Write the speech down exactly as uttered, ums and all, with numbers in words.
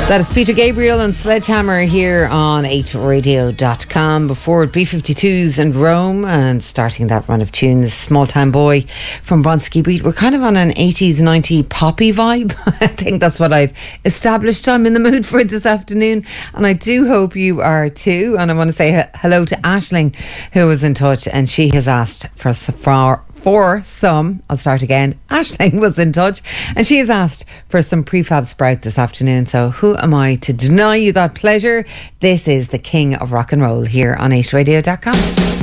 That is Peter Gabriel and Sledgehammer here on eight radio dot com. Before B fifty-twos and Rome, and starting that run of tunes, Small Town Boy from Bronski Beat. We're kind of on an eighties, nineties poppy vibe. I think that's what I've established I'm in the mood for this afternoon, and I do hope you are too. And I want to say he- hello to Aisling, who was in touch, and she has asked for for For some, I'll start again, Aisling was in touch and she has asked for some prefab sprout this afternoon. So who am I to deny you that pleasure? This is the King of Rock and Roll here on eight radio dot com.